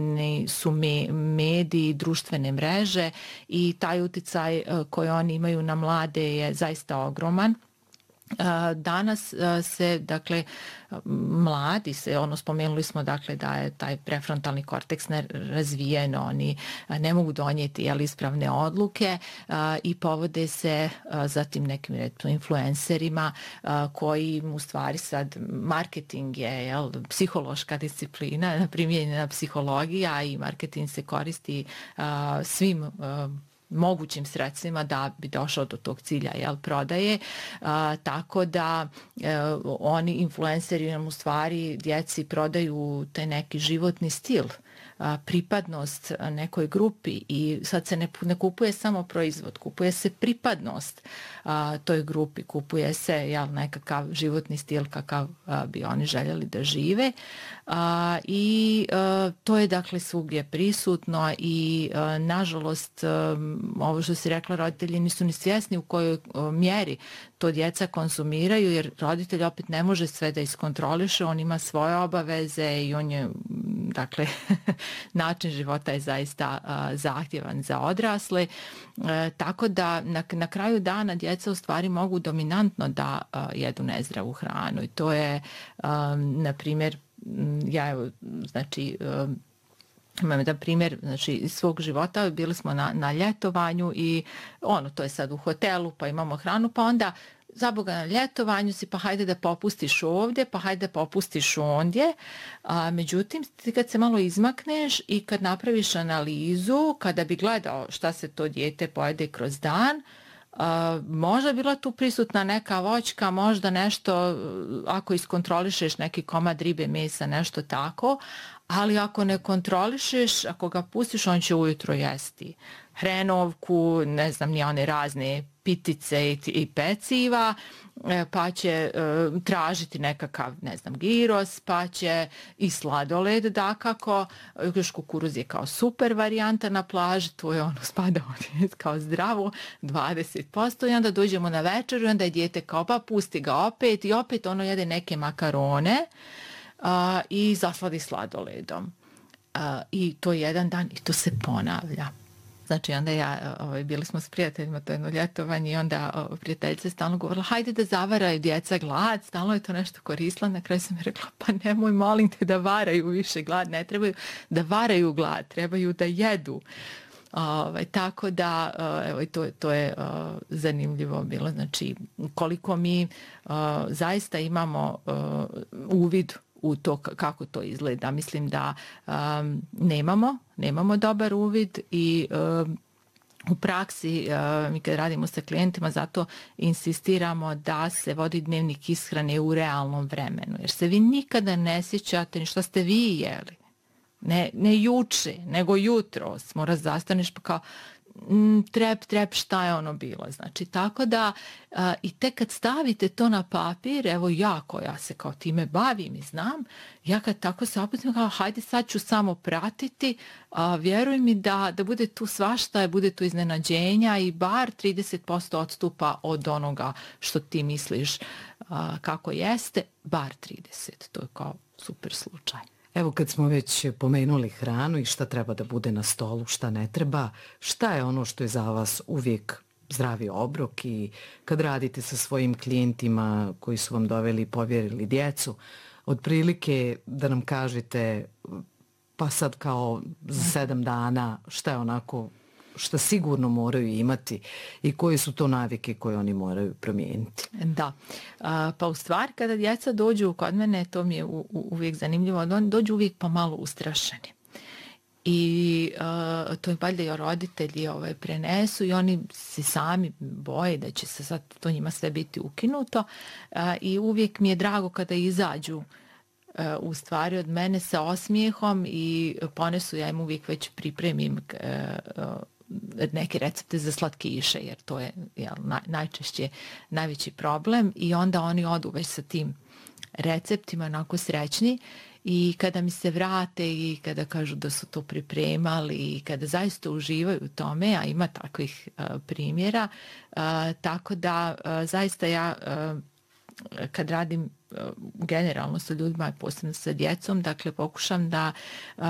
su mediji, društvene mreže i taj uticaj koji oni imaju na mlade je zaista ogroman. Danas se, dakle, mladi se, spomenuli smo, dakle, da je taj prefrontalni korteks nerazvijen, oni ne mogu donijeti ispravne odluke i povode se za tim nekim influencerima koji u stvari sad, marketing je psihološka disciplina, primijenjena psihologija i marketing se koristi svim mogućim sredstvima da bi došao do tog cilja prodaje, tako da oni influenceri nam u stvari djeci prodaju taj neki životni stil, pripadnost nekoj grupi i sad se ne kupuje samo proizvod, kupuje se pripadnost toj grupi, kupuje se nekakav životni stil kakav bi oni željeli da žive i to je dakle svugdje prisutno i nažalost ovo što si rekla, roditelji nisu ni svjesni u kojoj mjeri to djeca konzumiraju, jer roditelj opet ne može sve da iskontroliše, on ima svoje obaveze i on je, dakle, način života je zaista zahtjevan za odrasle, tako da na kraju dana djeca u stvari mogu dominantno da jedu nezdravu hranu i to je, na primjer, imam jedan primjer, iz svog života, bili smo na ljetovanju i to je sad u hotelu, pa imamo hranu, pa onda zaboga na ljetovanju si, pa hajde da popustiš ovdje, pa hajde da popustiš ondje. Međutim, ti kad se malo izmakneš i kad napraviš analizu, kada bi gledao šta se to dijete pojede kroz dan, možda bila tu prisutna neka voćka, možda nešto, ako iskontrolišeš neki komad ribe, mesa, nešto tako, ali ako ne kontrolišeš, ako ga pustiš, on će ujutro jesti hrenovku, ne znam, ni one razne pitice i peciva, pa će tražiti nekakav, ne znam, giros, pa će i sladoled dakako, još kukuruz je kao super varijanta na plaži, to je spada kao zdravo, 20% i onda dođemo na večeru i onda je dijete kao pa pusti ga opet i opet jede neke makarone i zasladi sladoledom. I to je jedan dan i to se ponavlja. Znači, onda bili smo s prijateljima, to jedno ljetovanje i onda prijateljica je stalno govorila, hajde da zavaraju djeca glad, stalno je to nešto koristila, na kraju sam mi rekla, pa nemoj, molim te da varaju više glad, ne trebaju da varaju glad, trebaju da jedu. Tako da, evo, to je zanimljivo bilo, znači, koliko mi zaista imamo uvid u to kako to izgleda. Mislim da nemamo dobar uvid i u praksi mi kad radimo sa klijentima zato insistiramo da se vodi dnevnik ishrane u realnom vremenu, jer se vi nikada ne sjećate ni šta ste vi jeli. Ne juče, nego jutro. Moraš zastaneš pa kao trep, šta je bilo. Znači, tako da i tek kad stavite to na papir, evo ja se kao time bavim i znam, ja kad tako se oputim kao hajde sad ću samo pratiti, vjeruj mi da bude tu svašta, bude tu iznenađenja i bar 30% odstupa od onoga što ti misliš kako jeste, bar 30%. To je kao super slučaj. Evo kad smo već pomenuli hranu i šta treba da bude na stolu, šta ne treba, šta je ono što je za vas uvijek zdravi obrok i kad radite sa svojim klijentima koji su vam doveli i povjerili djecu, otprilike da nam kažete pa sad kao za 7 dana šta je onako što sigurno moraju imati i koje su to navike koje oni moraju promijeniti. Da, pa u stvari kada djeca dođu kod mene, to mi je uvijek zanimljivo, oni dođu uvijek pomalo ustrašeni. I to je valjda i roditelji prenesu i oni se sami boje da će se sad to njima sve biti ukinuto i uvijek mi je drago kada izađu u stvari od mene sa osmijehom i ponesu, ja im uvijek već pripremim neke recepte za slatkiše, jer to je najčešće najveći problem i onda oni odu već sa tim receptima onako srećni i kada mi se vrate i kada kažu da su to pripremali i kada zaista uživaju u tome, a ima takvih primjera, tako da zaista ja kad radim generalno sa ljudima, posebno sa djecom, dakle pokušam da